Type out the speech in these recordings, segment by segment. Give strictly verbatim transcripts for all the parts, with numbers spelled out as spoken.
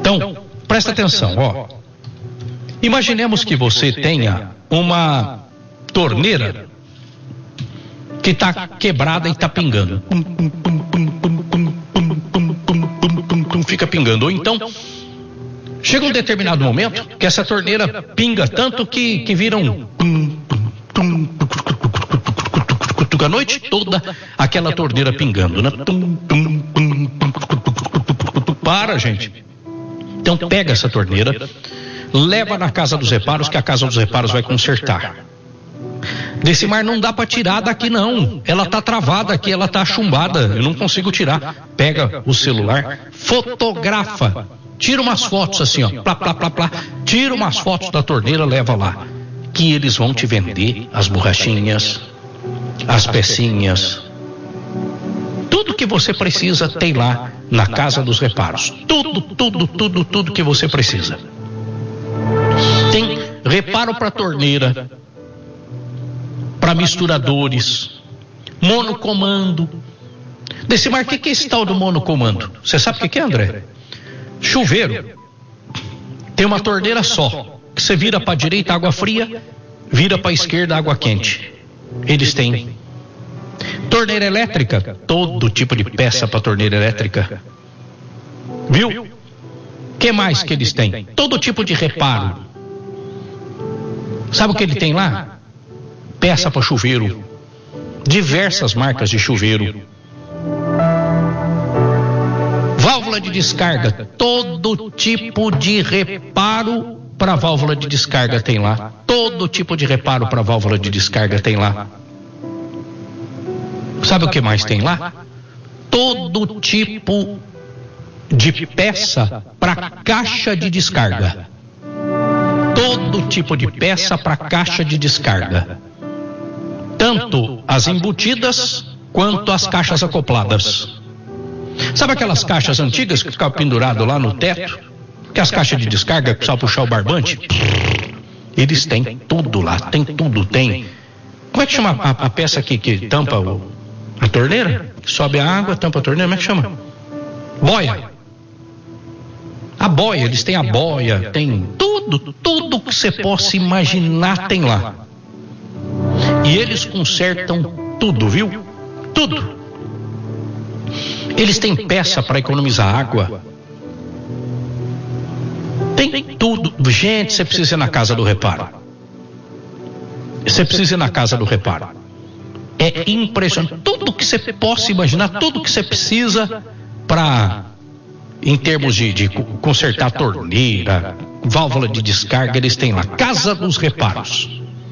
Então, presta atenção, ó. Imaginemos que você tenha uma torneira que está quebrada e está pingando. Pum, pum, pum, pum, pum, pum, pum, pum, pum, pum, pum, fica pingando. Ou então, chega um determinado momento que essa torneira pinga tanto que, que vira um... Pum, pum, pum, a noite toda aquela torneira pingando, né? Pum, pum, pum, pum, para, gente. Então pega essa torneira, leva na casa dos reparos, que a casa dos reparos vai consertar. Decimar, não dá para tirar daqui não, ela tá travada aqui, ela tá chumbada, eu não consigo tirar. Pega o celular, fotografa, tira umas fotos assim, ó, plá, plá, plá, plá, tira umas fotos da torneira, leva lá, que eles vão te vender as borrachinhas, as pecinhas, tudo que você precisa tem lá na casa dos reparos. Tudo, tudo, tudo, tudo que você precisa. Tem reparo para torneira, para misturadores, monocomando. Decimar, o que, que é esse tal do monocomando? Você sabe o que, que é, André? Chuveiro. Tem uma torneira só, que você vira para a direita água fria, vira para a esquerda água quente. Eles têm. Torneira elétrica, todo tipo de peça para torneira elétrica. Viu? Que mais que eles têm? Todo tipo de reparo. Sabe o que ele tem lá? Peça para chuveiro. Diversas marcas de chuveiro. Válvula de descarga, todo tipo de reparo para válvula de descarga tem lá. Todo tipo de reparo para válvula de descarga tem lá. Sabe o que mais tem lá? Todo tipo de peça para caixa de descarga. Todo tipo de peça para caixa de descarga. Tanto as embutidas quanto as caixas acopladas. Sabe aquelas caixas antigas que ficavam penduradas lá no teto? Que as caixas de descarga que precisava puxar o barbante? Eles têm tudo lá, tem tudo, tem. Como é que chama a, a peça aqui que tampa o, a torneira? Sobe a água, tampa a torneira, como é que chama? Boia. A boia, eles têm a boia, tem tudo, tudo que você possa imaginar tem lá. E eles consertam tudo, viu? Tudo. Eles têm peça para economizar água. Tem tudo. Gente, você precisa ir na casa do reparo. Você precisa ir na casa do reparo. É impressionante. Tudo que você possa imaginar, tudo que você precisa para, em termos de, de consertar torneira, válvula de descarga, eles têm lá. Casa dos Reparos.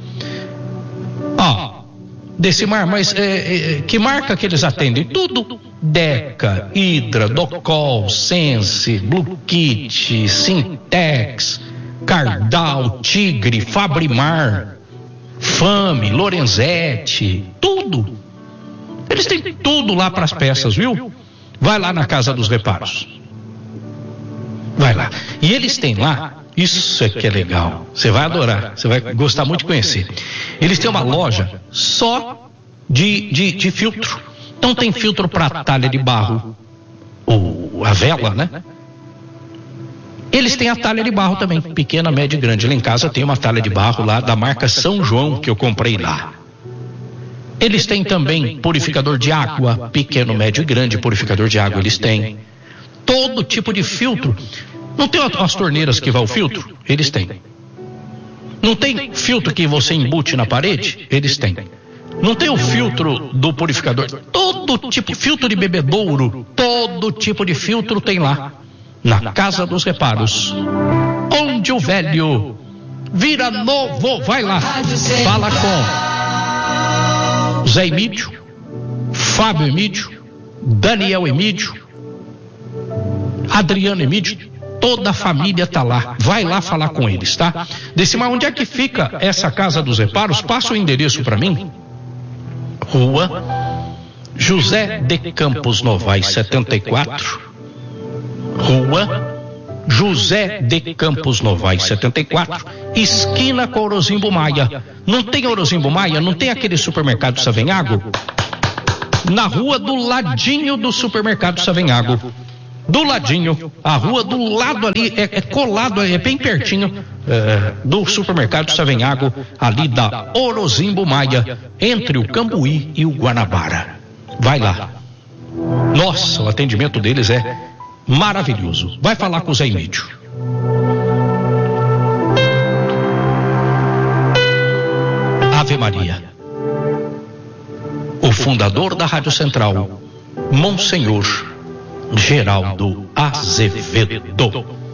Ó, Decimar, mas é, é, que marca que eles atendem? Tudo. Deca, Hydra, Docol, Sense, Blue Kit, Sintex, Cardal, Tigre, Fabrimar, Fame, Lorenzetti, tudo. Eles têm tudo lá para as peças, viu? Vai lá na Casa dos Reparos. Vai lá. E eles têm lá, isso é que é legal. Você vai adorar, você vai gostar muito de conhecer. Eles têm uma loja só de, de, de filtro. Então tem filtro para talha de barro, ou a vela, né? Eles têm a talha de barro também, pequena, média e grande. Lá em casa tem uma talha de barro lá da marca São João que eu comprei lá. Eles têm também purificador de água, pequeno, médio e grande purificador de água eles têm. Todo tipo de filtro. Não tem as torneiras que vai o filtro? Eles têm. Não tem filtro que você embute na parede? Eles têm. Não tem o filtro do purificador? Todo tipo, filtro de bebedouro, todo tipo de filtro tem lá. Na Casa dos Reparos. Onde o velho vira novo. Vai lá. Fala com Zé Emídio, Fábio Emídio, Daniel Emídio, Adriano Emídio, toda a família tá lá. Vai lá falar com eles, tá? Decimar, onde é que fica essa Casa dos Reparos? Passa o endereço para mim. Rua José de Campos Novaes setenta e quatro. Rua José de Campos Novaes setenta e quatro, esquina com Orozimbo Maia. Não tem Orozimbo Maia? Não tem aquele supermercado Savenhago? Na rua do ladinho do supermercado Savenhago. do ladinho, a rua do lado ali, é, é colado, é bem pertinho é, do supermercado Savenhago, ali da Orozimbo Maia, entre o Cambuí e o Guanabara. Vai lá. Nossa, o atendimento deles é maravilhoso. Vai falar com o Zé Emílio. Ave Maria. O fundador da Rádio Central, Monsenhor Geraldo Azevedo.